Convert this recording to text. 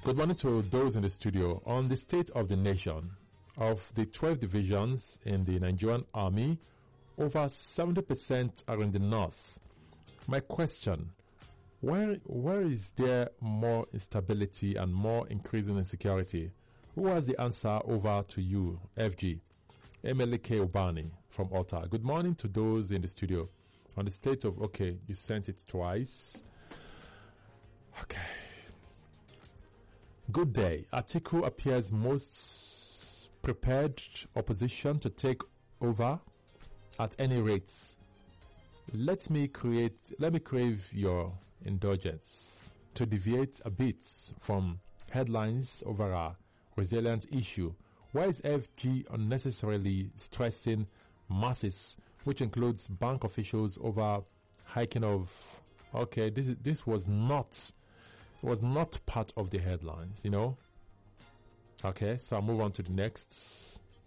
Good morning to those in the studio. On the state of the nation, of the 12 divisions in the Nigerian army, over 70% are in the north. My question, where is there more instability and more increasing insecurity? Who has the answer? Over to you, FG. Emelike Obani from Alta. Good morning to those in the studio. On the state of, okay, you sent it twice. Okay. Good day. Atiku appears most prepared opposition to take over at any rate. Let me crave your indulgence to deviate a bit from headlines over a resilient issue. Why is FG unnecessarily stressing masses, which includes bank officials, over hiking of? Okay, this was not part of the headlines, you know. Okay, so I'll move on to the next.